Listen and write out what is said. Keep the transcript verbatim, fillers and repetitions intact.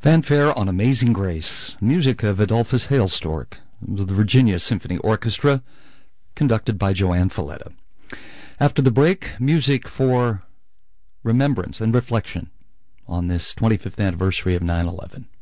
Fanfare on Amazing Grace, music of Adolphus Hailstork, the Virginia Symphony Orchestra, conducted by Joanne Falletta. After the break, music for remembrance and reflection on this twenty-fifth anniversary of nine eleven.